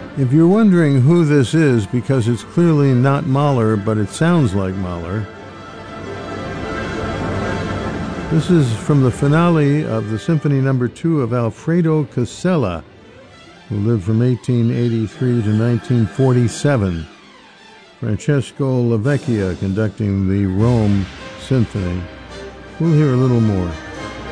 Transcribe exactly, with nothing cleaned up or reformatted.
If you're wondering who this is, because it's clearly not Mahler, but it sounds like Mahler, this is from the finale of the Symphony Number Two of Alfredo Casella, who lived from eighteen eighty-three to nineteen forty-seven. Francesco Lavecchia conducting the Rome Symphony. We'll hear a little more.